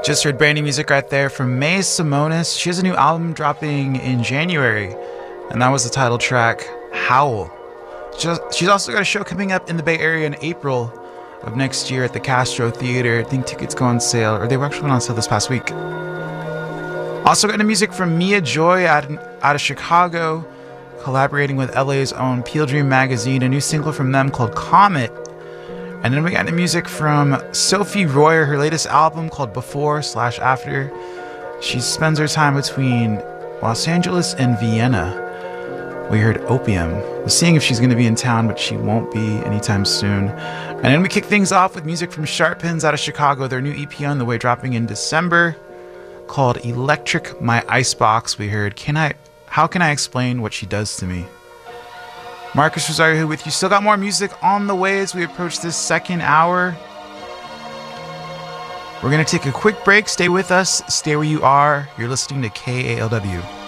Just heard brand new music right there from May Simonis. She has a new album dropping in January, and that was the title track, Howl. She's also got a show coming up in the Bay Area in April of next year at the Castro Theater. I think tickets go on sale, or they were actually on sale this past week. Also got new music from Mia Joy out of Chicago, collaborating with LA's own Peel Dream Magazine, a new single from them called Comet. And then we got the music from Sophie Royer, her latest album called Before/After. She spends her time between Los Angeles and Vienna. We heard Opium. We're seeing if she's going to be in town, but she won't be anytime soon. And then we kick things off with music from Sharp Pins out of Chicago, their new EP on the way, dropping in December, called Electric My Icebox. We heard How Can I Explain What She Does to Me? Marcus Rosario here with you. Still got more music on the way as we approach this second hour. We're going to take a quick break. Stay with us. Stay where you are. You're listening to KALW.